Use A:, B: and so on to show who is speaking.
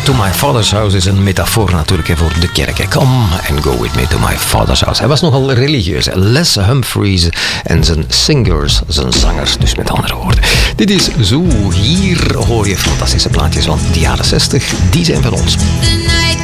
A: To My Father's House is een metafoor natuurlijk voor de kerk. Come and go with me to my father's house. Hij was nogal religieus. Les Humphries en zijn singers, zijn zangers, dus met andere woorden. Dit is Zo. Hier hoor je fantastische plaatjes van de jaren 60. Die zijn van ons.